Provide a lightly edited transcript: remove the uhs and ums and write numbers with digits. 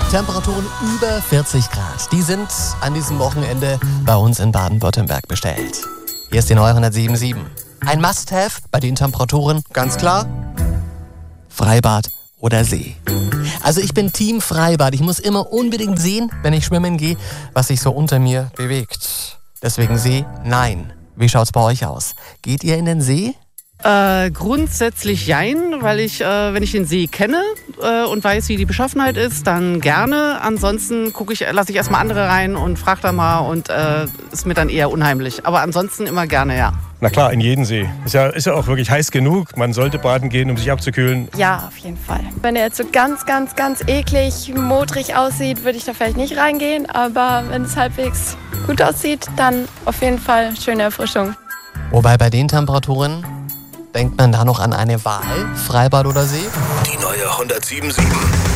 Temperaturen über 40 Grad. Die sind an diesem Wochenende bei uns in Baden-Württemberg bestellt. Hier ist die neue 107.7. Ein Must-Have bei den Temperaturen, ganz klar, Freibad oder See. Also ich bin Team Freibad. Ich muss immer unbedingt sehen, wenn ich schwimmen gehe, was sich so unter mir bewegt. Deswegen See, nein. Wie schaut's bei euch aus? Geht ihr in den See? Grundsätzlich jein, weil ich, wenn ich den See kenne und weiß, wie die Beschaffenheit ist, dann gerne. Ansonsten lasse ich erstmal andere rein und frage da mal und ist mir dann eher unheimlich. Aber ansonsten immer gerne, ja. Na klar, in jeden See. Ist ja auch wirklich heiß genug. Man sollte baden gehen, um sich abzukühlen. Ja, auf jeden Fall. Wenn er jetzt so ganz eklig, modrig aussieht, würde ich da vielleicht nicht reingehen. Aber wenn es halbwegs gut aussieht, dann auf jeden Fall schöne Erfrischung. Wobei bei den Temperaturen denkt man da noch an eine Wahl, Freibad oder See? Die neue 107.7.